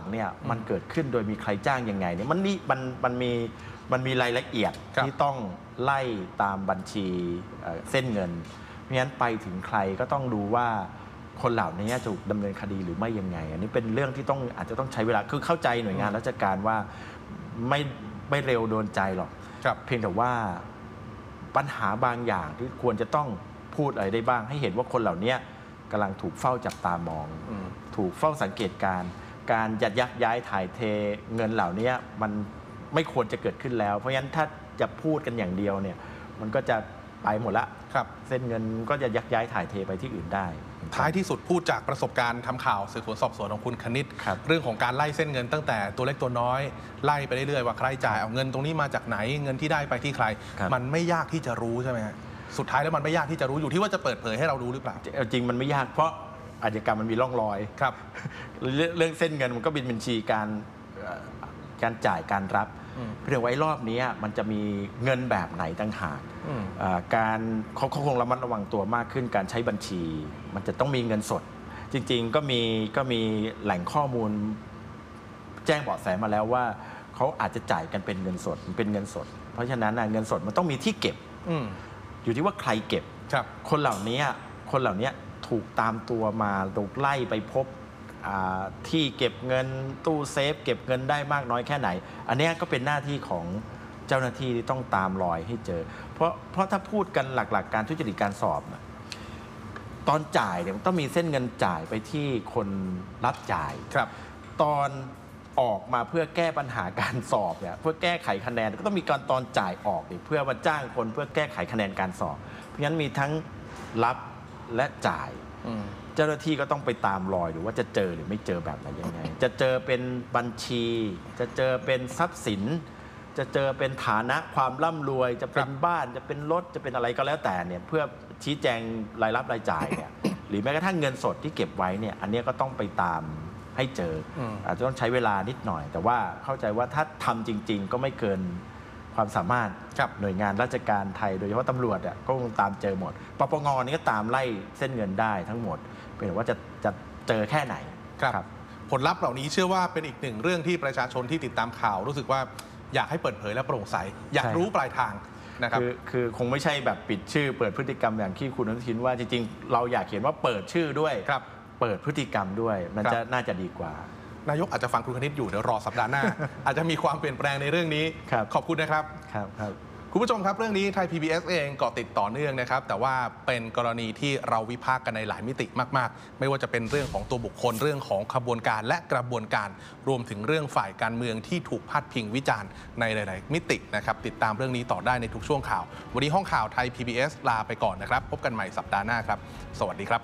เนี่ยมันเกิดขึ้นโดยมีใครจ้างยังไงเนี่ยมันมีรายละเอียดที่ต้องไล่ตามบัญชีเส้นเงินเพราะฉะนั้นไปถึงใครก็ต้องดูว่าคนเหล่านี้ถูกดำเนินคดีหรือไม่ยังไงอันนี้เป็นเรื่องที่อาจจะต้องใช้เวลาคือเข้าใจหน่วยงานราชการว่าไม่เร็วโดนใจหรอกเพียงแต่ว่าปัญหาบางอย่างที่ควรจะต้องพูดอะไรได้บ้างให้เห็นว่าคนเหล่านี้กำลังถูกเฝ้าจับตามองถูกเฝ้าสังเกตการยักย้ายถ่ายเทเงินเหล่านี้มันไม่ควรจะเกิดขึ้นแล้วเพราะฉะนั้นถ้าจะพูดกันอย่างเดียวเนี่ยมันก็จะไปหมดละเส้นเงินก็จะยักย้ายถ่ายเทไปที่อื่นได้ท้ายที่สุดพูดจากประสบการณ์ทำข่าวสืบสวนสอบสวนของคุณคณิตเรื่องของการไล่เส้นเงินตั้งแต่ตัวเล็กตัวน้อยไล่ไปเรื่อยๆว่าใครจ่ายเอาเงินตรงนี้มาจากไหนเงินที่ได้ไปที่ใครมันไม่ยากที่จะรู้ใช่ไหมฮะสุดท้ายแล้วมันไม่ยากที่จะรู้อยู่ที่ว่าจะเปิดเผยให้เรารู้หรือเปล่าจริงมันไม่ยากเพราะอาชญากรรมมันมีร่องรอยครับเรื่องเส้นเงินมันก็เป็นบัญชีการจ่ายการรับเรื่องไว้รอบนี้มันจะมีเงินแบบไหนต่างหากเขาคงระมัดระวังตัวมากขึ้นการใช้บัญชีมันจะต้องมีเงินสดจริงๆก็มีแหล่งข้อมูลแจ้งเบาะแสมาแล้วว่าเขาอาจจะจ่ายกันเป็นเงินสดเพราะฉะนั้นเงินสดมันต้องมีที่เก็บอยู่ที่ว่าใครเก็บคนเหล่านี้ถูกตามตัวมาถูกไล่ไปพบที่เก็บเงินตู้เซฟเก็บเงินได้มากน้อยแค่ไหนอันนี้ก็เป็นหน้าที่ของเจ้าหน้าที่ที่ต้องตามรอยให้เจอเพราะถ้าพูดกันหลักๆการทุจริตการสอบตอนจ่ายเนี่ยมันต้องมีเส้นเงินจ่ายไปที่คนรับจ่ายตอนออกมาเพื่อแก้ปัญหาการสอบเนี่ยเพื่อแก้ไขคะแนนก็ต้องมีการตอนจ่ายออกเพื่อมาจ้างคนเพื่อแก้ไขคะแนนการสอบเพราะฉะนั้นมีทั้งรับและจ่ายเจ้าหน้าที่ก็ต้องไปตามรอยหรือว่าจะเจอหรือไม่เจอแบบไหนยังไงจะเจอเป็นบัญชีจะเจอเป็นทรัพย์สินจะเจอเป็นฐานะความร่ำรวยจะเป็นบ้านจะเป็นรถจะเป็นอะไรก็แล้วแต่เนี่ยเพื่อชี้แจงรายรับรายจ่ายเนี่ยหรือแม้กระทั่งเงินสดที่เก็บไว้เนี่ยอันนี้ก็ต้องไปตามให้เจออาจจะต้องใช้เวลานิดหน่อยแต่ว่าเข้าใจว่าถ้าทำจริงๆก็ไม่เกินความสามารถหน่วยงานราชการไทยโดยเฉพาะตำรวจก็คงตามเจอหมดปปงนี่ก็ตามไล่เส้นเงินได้ทั้งหมดเป็นว่าจะเจอแค่ไหนครับผลลัพธ์เหล่านี้เชื่อว่าเป็นอีกหนึ่งเรื่องที่ประชาชนที่ติดตามข่าวรู้สึกว่าอยากให้เปิดเผยและโปร่งใสอยากรู้ปลายทางนะครับคือคงไม่ใช่แบบปิดชื่อเปิดพฤติกรรมอย่างที่คุณอนุทินว่าจริงๆเราอยากเห็นว่าเปิดชื่อด้วยเปิดพฤติกรรมด้วยมันจะน่าจะดีกว่านายกอาจจะฟังคุณคณิตอยู่เดี๋ยวรอสัปดาห์หน้า อาจจะมีความเปลี่ยนแปลงในเรื่องนี้ขอบคุณนะครับคุณผู้ชมครับเรื่องนี้ไทย PBS เองเกาะติดต่อเนื่องนะครับแต่ว่าเป็นกรณีที่เราวิพากษ์กันในหลายมิติมากๆไม่ว่าจะเป็นเรื่องของตัวบุคคลเรื่องของขบวนการและกระบวนการรวมถึงเรื่องฝ่ายการเมืองที่ถูกพาดพิงวิจารณ์ในหลายๆมิตินะครับติดตามเรื่องนี้ต่อได้ในทุกช่วงข่าววันนี้ห้องข่าวไทย PBS ลาไปก่อนนะครับพบกันใหม่สัปดาห์หน้าครับสวัสดีครับ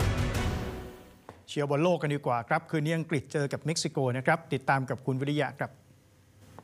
เชียร์บอลโลกกันดีกว่าครับคืนนี้อังกฤษเจอกับเม็กซิโกนะครับติดตามกับคุณวิริยะครับ